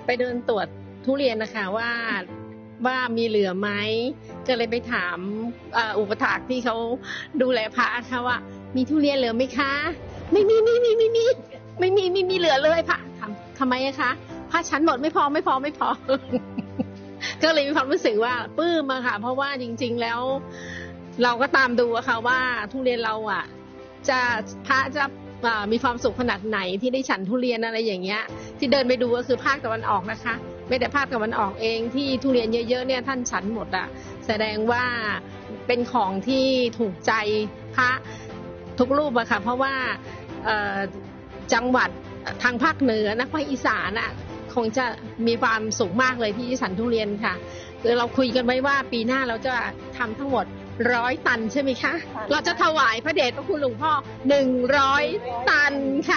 ไปเดินตรวจทุเรียนนะคะว่ามีเหลือไหมก็เลยไปถามอุปถากที่เขาดูแลพระค่ะว่ามีทุเรียนเหลือไหมคะไม่มีเหลือเลยพระทำไมคะพระฉันหมดไม่พอ ก็เลยมีความรู้สึกว่าปลื้มอะค่ะเพราะว่าจริงๆแล้วเราก็ตามดูอะค่ะว่าทุเรียนเราอะพระจะมีความสุขขนาดไหนที่ได้ฉันทุเรียนอะไรอย่างเงี้ยที่เดินไปดูก็คือภาคตะวันออกนะคะไม่แต่ภาคตะวันออกเองที่ทุเรียนเยอะๆเนี่ยท่านฉันหมดอะแสดงว่าเป็นของที่ถูกใจพระทุกรูปอะค่ะเพราะว่าจังหวัดทางภาคเหนือนะภาคอีสานอะคงจะมีความสูงมากเลยที่ฉันทุเรียนค่ะคือเราคุยกันไว้ว่าปีหน้าเราจะทำทั้งหมด100 ตันใช่ไหมคะเราจะถวายพระเดชพระคุณหลวงพ่อ100 ตันค่ะ